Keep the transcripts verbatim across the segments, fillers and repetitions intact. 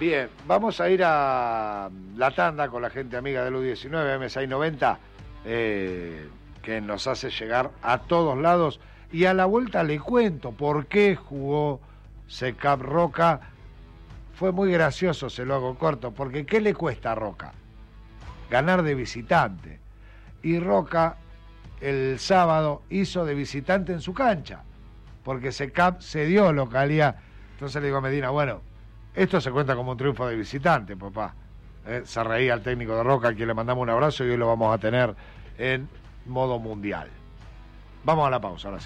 Bien, vamos a ir a la tanda con la gente amiga del U diecinueve, M seiscientos noventa, eh, que nos hace llegar a todos lados. Y a la vuelta le cuento por qué jugó Secap Roca. Fue muy gracioso, se lo hago corto, porque ¿qué le cuesta a Roca? Ganar de visitante. Y Roca el sábado hizo de visitante en su cancha, porque Secap cedió localidad. Entonces le digo a Medina, bueno, esto se cuenta como un triunfo de visitante, papá. Eh, se reía el técnico de Roca, a quien le mandamos un abrazo, y hoy lo vamos a tener en modo mundial. Vamos a la pausa, ahora sí.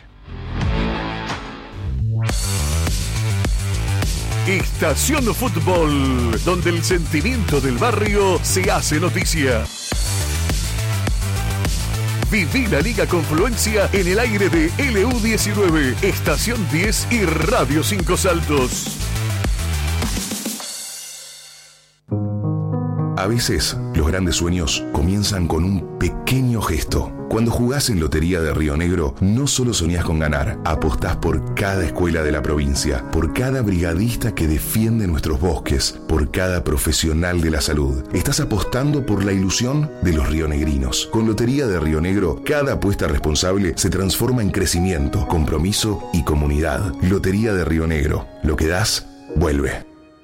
Estación Fútbol, donde el sentimiento del barrio se hace noticia. Viví la Liga Confluencia en el aire de L U diecinueve, Estación diez y Radio Cinco Saltos. A veces, los grandes sueños comienzan con un pequeño gesto. Cuando jugás en Lotería de Río Negro, no solo soñás con ganar, apostás por cada escuela de la provincia, por cada brigadista que defiende nuestros bosques, por cada profesional de la salud. Estás apostando por la ilusión de los rionegrinos. Con Lotería de Río Negro, cada apuesta responsable se transforma en crecimiento, compromiso y comunidad. Lotería de Río Negro. Lo que das, vuelve.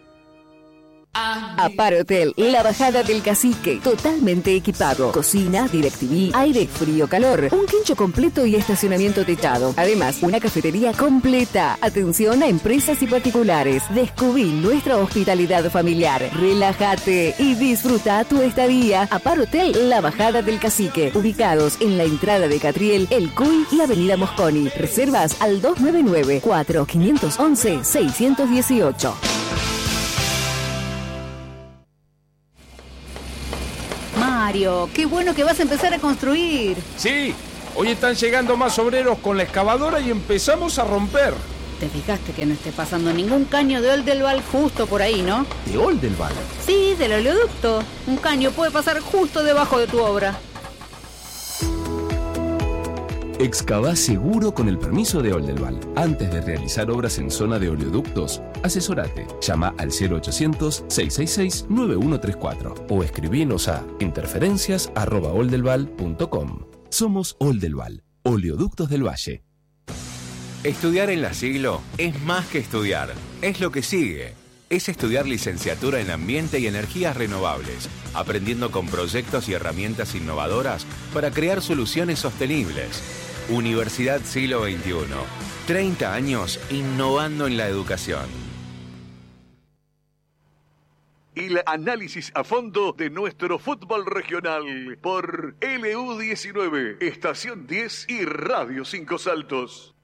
Aparotel, la bajada del Cacique, totalmente equipado. Cocina, DirecTV, aire, frío, calor, un quincho completo y estacionamiento techado. Además, una cafetería completa. Atención a empresas y particulares. Descubrí nuestra hospitalidad familiar. Relájate y disfruta tu estadía. Aparotel, la bajada del Cacique, ubicados en la entrada de Catriel, El Cuy y Avenida Mosconi. Reservas al dos nueve nueve, cuatro cinco once, seis uno ocho. Mario, qué bueno que vas a empezar a construir. Sí, hoy están llegando más obreros con la excavadora y empezamos a romper. Te fijaste que no esté pasando ningún caño de Oldelval justo por ahí, ¿no? ¿De Oldelval? Sí, del oleoducto. Un caño puede pasar justo debajo de tu obra. Excavá seguro con el permiso de Oldelval. Antes de realizar obras en zona de oleoductos, asesorate. Llama al cero ochocientos, seiscientos sesenta y seis, nueve uno tres cuatro o escribinos a interferencias arroba oldelval punto com. Somos Oldelval, Oleoductos del Valle. Estudiar en La Siglo es más que estudiar, es lo que sigue. Es estudiar licenciatura en Ambiente y Energías Renovables, aprendiendo con proyectos y herramientas innovadoras para crear soluciones sostenibles. Universidad Siglo veintiuno. treinta años innovando en la educación. El análisis a fondo de nuestro fútbol regional por L U diecinueve, Estación diez y Radio Cinco Saltos.